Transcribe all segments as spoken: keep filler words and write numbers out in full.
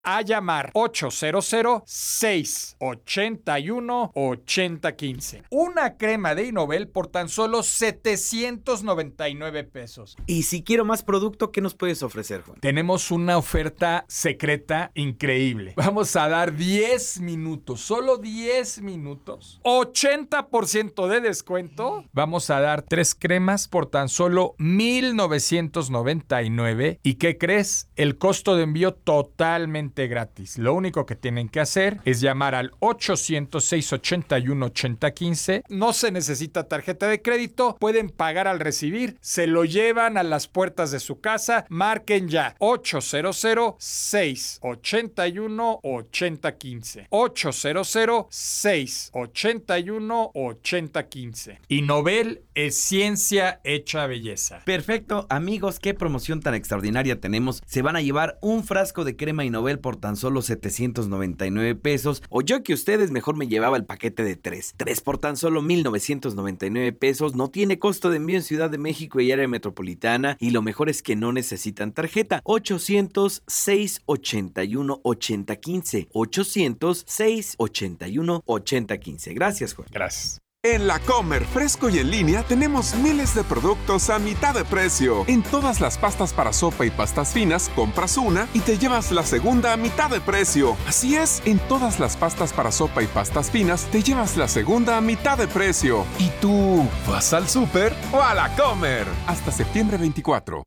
a llamar ochocientos seis ochenta y uno ochenta quince. Una crema de Innovel por tan solo setecientos noventa y nueve pesos. Y si quiero más producto, ¿qué nos puedes ofrecer, Juan? Tenemos una oferta secreta increíble. Vamos a dar diez minutos, solo diez minutos. ochenta por ciento de descuento. Vamos a dar tres cremas por tan solo mil novecientos noventa y nueve. ¿Y qué crees? El costo de envío totalmente gratis. Lo único que tienen que hacer es llamar al ochocientos seis ochenta y uno ochenta quince. No se necesita tarjeta de crédito. Pueden pagar al recibir. Se lo llevan a las puertas de su casa. Marquen ya ochocientos seis ochenta y uno ochenta quince. ochocientos seis ochenta y uno ochenta quince. Innovel es ciencia hecha belleza. Perfecto, amigos, qué promoción tan extraordinaria tenemos. Se van a llevar un frasco de crema Innovel por tan solo setecientos noventa y nueve pesos. O yo que ustedes, mejor me llevaba el paquete de tres. Tres por tan solo mil novecientos noventa y nueve pesos. No tiene costo de envío en Ciudad de México y área metropolitana. Y lo mejor es que no necesitan tarjeta. ochocientos seis ochenta y uno ochenta quince. ochocientos seis ochenta y uno ochenta quince. Gracias, Juan. Gracias. En La Comer, fresco y en línea, tenemos miles de productos a mitad de precio. En todas las pastas para sopa y pastas finas, compras una y te llevas la segunda a mitad de precio. Así es, en todas las pastas para sopa y pastas finas, te llevas la segunda a mitad de precio. ¿Y tú, vas al súper o a La Comer? Hasta septiembre veinticuatro.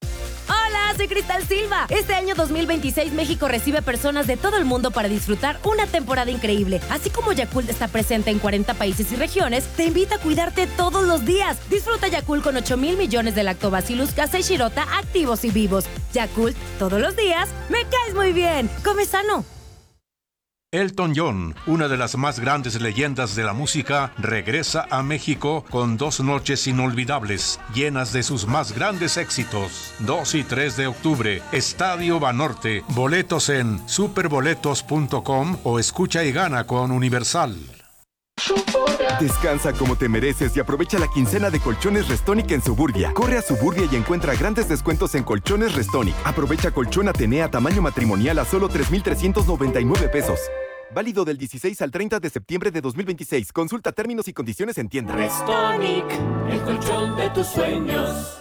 Soy Cristal Silva. Este año dos mil veintiséis México recibe personas de todo el mundo para disfrutar una temporada increíble. Así como Yakult está presente en cuarenta países y regiones, te invita a cuidarte todos los días. Disfruta Yakult con ocho mil millones de Lactobacillus casei shirota activos y vivos. Yakult, todos los días, me caes muy bien. Come sano. Elton John, una de las más grandes leyendas de la música, regresa a México con dos noches inolvidables, llenas de sus más grandes éxitos. dos y tres de octubre, Estadio Banorte. Boletos en superboletos punto com o escucha y gana con Universal. Descansa como te mereces y aprovecha la quincena de Colchones Restonic en Suburbia. Corre a Suburbia y encuentra grandes descuentos en Colchones Restonic. Aprovecha colchón Atenea tamaño matrimonial a solo tres mil trescientos noventa y nueve pesos. Válido del dieciséis al treinta de septiembre de dos mil veintiséis. Consulta términos y condiciones en tienda. Restonic, el colchón de tus sueños.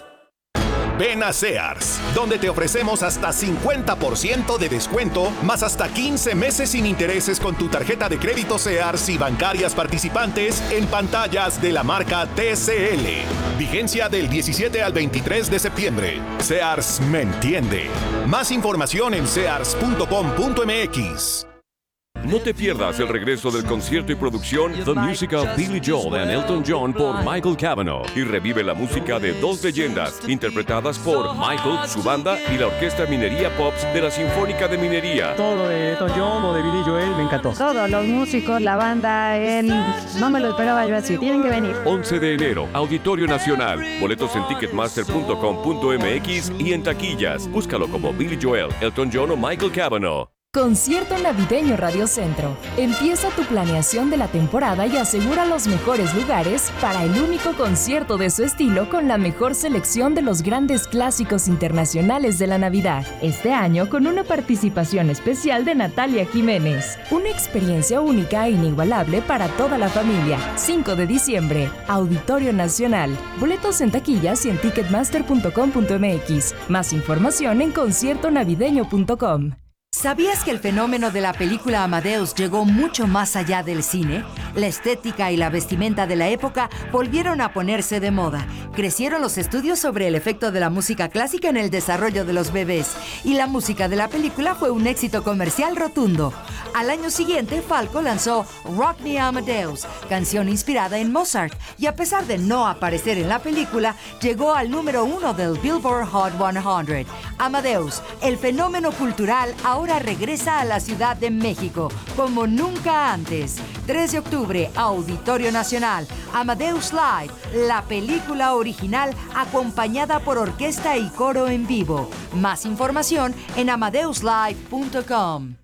Ven a Sears, donde te ofrecemos hasta cincuenta por ciento de descuento, más hasta quince meses sin intereses con tu tarjeta de crédito Sears y bancarias participantes en pantallas de la marca T C L. Vigencia del diecisiete al veintitrés de septiembre. Sears me entiende. Más información en sears punto com punto m x. No te pierdas el regreso del concierto y producción The Musical Billy Joel and Elton John por Michael Cavanaugh y revive la música de dos leyendas interpretadas por Michael, su banda y la Orquesta Minería Pops de la Sinfónica de Minería. Todo lo de Elton John o de Billy Joel me encantó. Todos los músicos, la banda, el... no me lo esperaba yo así. Tienen que venir. once de enero, Auditorio Nacional. Boletos en ticketmaster punto com punto m x y en taquillas. Búscalo como Billy Joel, Elton John o Michael Cavanaugh. Concierto Navideño Radio Centro. Empieza tu planeación de la temporada y asegura los mejores lugares para el único concierto de su estilo con la mejor selección de los grandes clásicos internacionales de la Navidad. Este año con una participación especial de Natalia Jiménez. Una experiencia única e inigualable para toda la familia. cinco de diciembre, Auditorio Nacional. Boletos en taquillas y en ticketmaster punto com punto m x. Más información en concierto navideño punto com. ¿Sabías que el fenómeno de la película Amadeus llegó mucho más allá del cine? La estética y la vestimenta de la época volvieron a ponerse de moda. Crecieron los estudios sobre el efecto de la música clásica en el desarrollo de los bebés. Y la música de la película fue un éxito comercial rotundo. Al año siguiente, Falco lanzó Rock Me Amadeus, canción inspirada en Mozart. Y a pesar de no aparecer en la película, llegó al número uno del Billboard Hot cien. Amadeus, el fenómeno cultural, ahora regresa a la Ciudad de México, como nunca antes. tres de octubre, Auditorio Nacional, Amadeus Live, la película original acompañada por orquesta y coro en vivo. Más información en amadeus live punto com.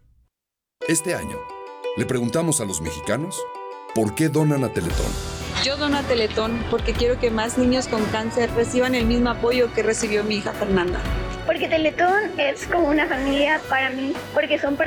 Este año, le preguntamos a los mexicanos por qué donan a Teletón. Yo dono a Teletón porque quiero que más niños con cáncer reciban el mismo apoyo que recibió mi hija Fernanda. porque Teletón es como una familia para mí, porque son